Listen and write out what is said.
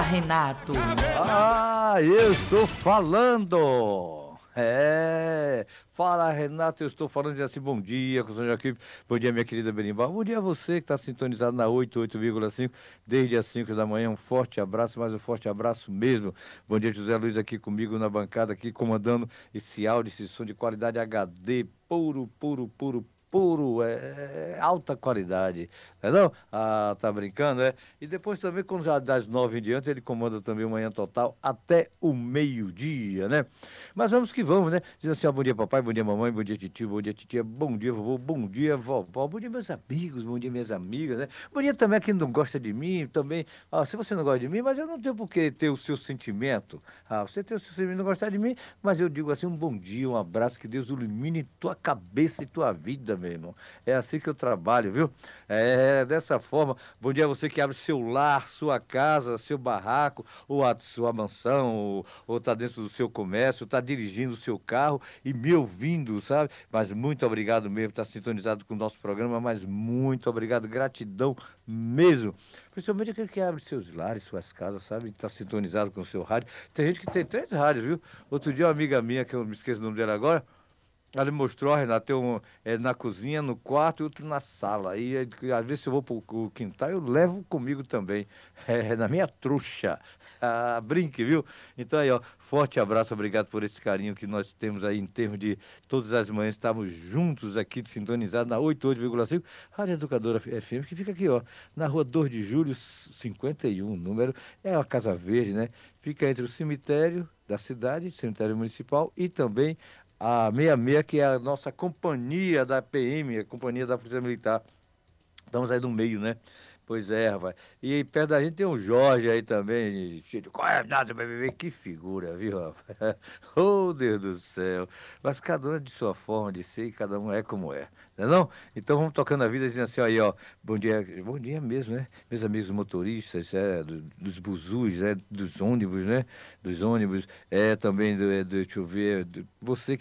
Renato. Ah, eu estou falando. Fala Renato, eu estou falando assim, bom dia, com o senhor Joaquim, bom dia minha querida Berimbau, bom dia a você que está sintonizado na 88,5 desde as 5 da manhã, um forte abraço, mais um forte abraço mesmo, bom dia José Luiz aqui comigo na bancada, aqui comandando esse áudio, esse som de qualidade HD, puro, alta qualidade, não é não? Ah, tá brincando, é? E depois também, quando já das 9 em diante, ele comanda também o Manhã Total até o meio-dia, né? Mas vamos que vamos, né? Diz assim, ó, bom dia papai, bom dia mamãe, bom dia titio, bom dia titia, bom dia vovô, bom dia vovó, bom dia meus amigos, bom dia minhas amigas, né? Bom dia também a quem não gosta de mim, também, se você não gosta de mim, mas eu não tenho por que ter o seu sentimento, você tem o seu sentimento, não gostar de mim, mas eu digo assim, um bom dia, um abraço, que Deus ilumine tua cabeça e tua vida, meu irmão. É assim que eu trabalho, viu? É dessa forma. Bom dia a você que abre seu lar, sua casa, seu barraco, ou a sua mansão, ou tá dentro do seu comércio, tá dirigindo o seu carro e me ouvindo, sabe? Mas muito obrigado mesmo, tá sintonizado com o nosso programa, mas muito obrigado, gratidão mesmo. Principalmente aquele que abre seus lares, suas casas, sabe? Tá sintonizado com o seu rádio. Tem gente que tem 3 rádios, viu? Outro dia uma amiga minha, que eu me esqueço o nome dela agora, ela me mostrou, Renato, tem um na cozinha, no quarto e outro na sala. E às vezes se eu vou pro quintal, eu levo comigo também. É na minha trouxa. Ah, brinque, viu? Então aí, ó, forte abraço, obrigado por esse carinho que nós temos aí em termos de todas as manhãs, estamos juntos aqui, sintonizados na 88,5, Rádio Educadora FM, que fica aqui, ó, na rua 2 de Julho, 51, número, é uma Casa Verde, né? Fica entre o cemitério da cidade, cemitério municipal, e também a 66, que é a nossa companhia da PM, a companhia da Polícia Militar. Estamos aí no meio, né? Pois é, rapaz. E aí, perto da gente tem o Jorge aí também, cheio de qual é nada, bebê, que figura, viu, rapaz? Oh, Deus do céu. Mas cada um é de sua forma de ser e cada um é como é, não é não? Então vamos tocando a vida dizendo assim, aí, ó, bom dia mesmo, né? Meus amigos motoristas, dos buzus, dos ônibus, né? Dos ônibus, também deixa eu ver, você